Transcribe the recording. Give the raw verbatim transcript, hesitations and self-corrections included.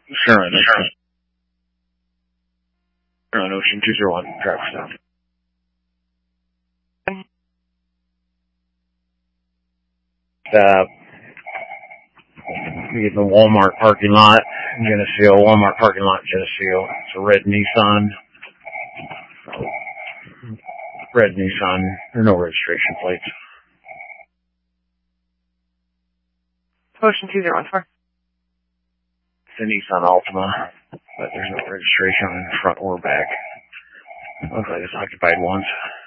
Sure, sure. Sure, on Ocean two zero one, traffic stop. Uh, in the Walmart parking lot, Geneseo, Walmart parking lot, Geneseo. It's a red Nissan. Red Nissan. There are no registration plates. Ocean two zero one four. It's a Nissan Altima, but there's no registration on the front or back. Looks like it's occupied once.